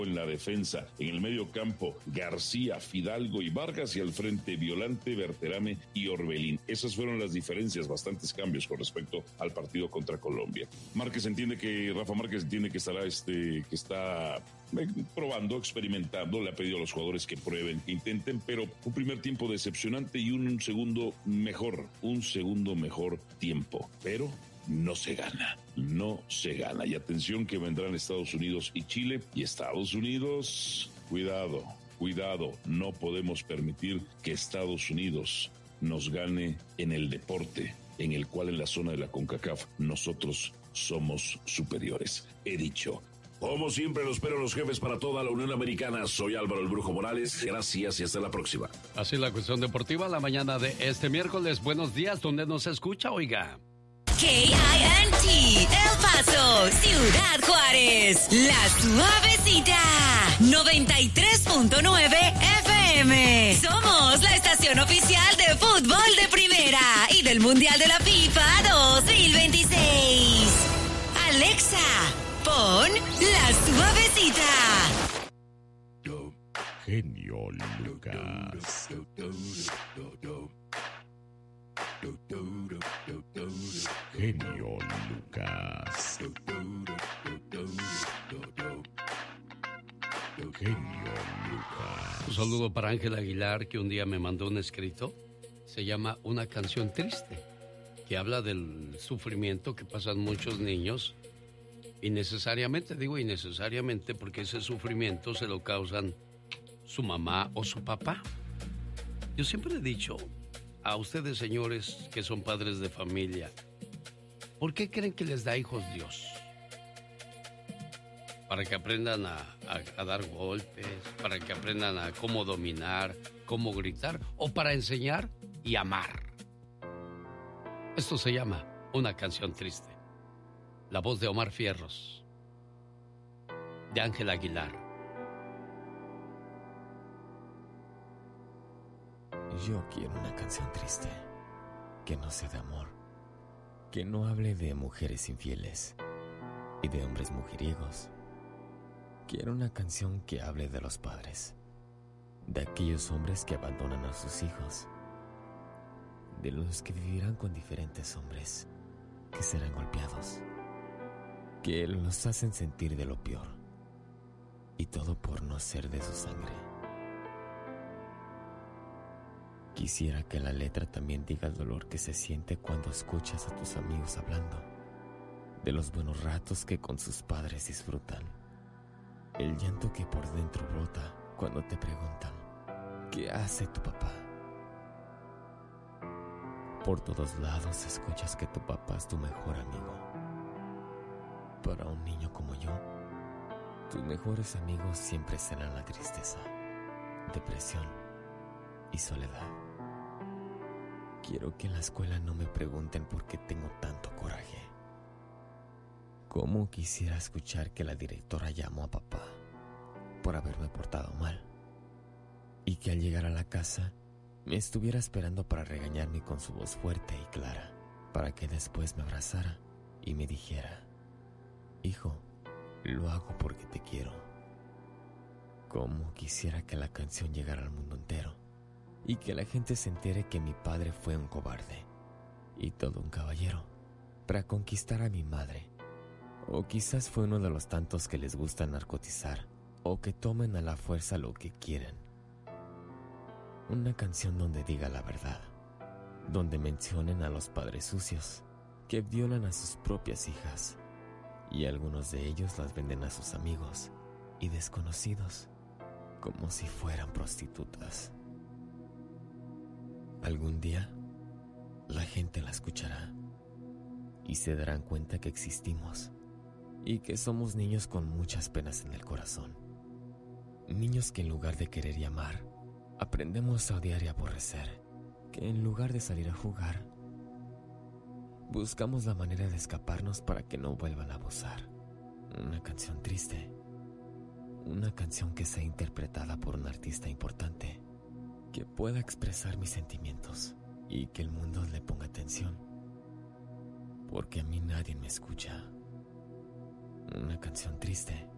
en la defensa, en el medio campo, García, Fidalgo y Vargas, y al frente Violante, Berterame y Orbelín. Esas fueron las diferencias, bastantes cambios con respecto al partido contra Colombia. Rafa Márquez entiende que está probando, experimentando, le ha pedido a los jugadores que prueben, que intenten, pero un primer tiempo decepcionante y un segundo mejor tiempo, pero no se gana. Y atención que vendrán Estados Unidos y Chile, y Estados Unidos, cuidado, no podemos permitir que Estados Unidos nos gane en el deporte, en el cual en la zona de la CONCACAF nosotros somos superiores. He dicho. Como siempre, los espero los jefes para toda la Unión Americana. Soy Álvaro el Brujo Morales. Gracias y hasta la próxima. Así la cuestión deportiva la mañana de este miércoles. Buenos días, ¿dónde nos escucha? Oiga. KINT, El Paso, Ciudad Juárez, La Suavecita, 93.9 FM. Somos la estación oficial de fútbol de primera y del Mundial de la FIFA 2026. Alexa, pon La Suavecita. Genio Lucas. Genio Lucas. Genio Lucas. Un saludo para Ángel Aguilar, que un día me mandó un escrito. Se llama Una canción triste, que habla del sufrimiento que pasan muchos niños. Innecesariamente, digo innecesariamente, porque ese sufrimiento se lo causan su mamá o su papá. Yo siempre he dicho a ustedes, señores, que son padres de familia, ¿por qué creen que les da hijos Dios? Para que aprendan a dar golpes, para que aprendan a cómo dominar, cómo gritar, o para enseñar y amar. Esto se llama Una canción triste. La voz de Omar Fierros, de Ángel Aguilar. Yo quiero una canción triste, que no sea de amor, que no hable de mujeres infieles y de hombres mujeriegos. Quiero una canción que hable de los padres, de aquellos hombres que abandonan a sus hijos, de los que vivirán con diferentes hombres, que serán golpeados, que los hacen sentir de lo peor, y todo por no ser de su sangre. Quisiera que la letra también diga el dolor que se siente cuando escuchas a tus amigos hablando de los buenos ratos que con sus padres disfrutan, el llanto que por dentro brota cuando te preguntan ¿qué hace tu papá? Por todos lados escuchas que tu papá es tu mejor amigo. Para un niño como yo, tus mejores amigos siempre serán la tristeza, depresión y soledad. Quiero que en la escuela no me pregunten por qué tengo tanto coraje. Cómo quisiera escuchar que la directora llamó a papá por haberme portado mal, y que al llegar a la casa me estuviera esperando para regañarme con su voz fuerte y clara, para que después me abrazara y me dijera: hijo, lo hago porque te quiero. Cómo quisiera que la canción llegara al mundo entero y que la gente se entere que mi padre fue un cobarde y todo un caballero para conquistar a mi madre. O quizás fue uno de los tantos que les gusta narcotizar o que tomen a la fuerza lo que quieren. Una canción donde diga la verdad, donde mencionen a los padres sucios que violan a sus propias hijas, y algunos de ellos las venden a sus amigos y desconocidos como si fueran prostitutas. Algún día la gente la escuchará y se darán cuenta que existimos y que somos niños con muchas penas en el corazón. Niños que en lugar de querer y amar, aprendemos a odiar y aborrecer, que en lugar de salir a jugar, buscamos la manera de escaparnos para que no vuelvan a abusar. Una canción triste, una canción que sea interpretada por un artista importante, que pueda expresar mis sentimientos y que el mundo le ponga atención, porque a mí nadie me escucha. Una canción triste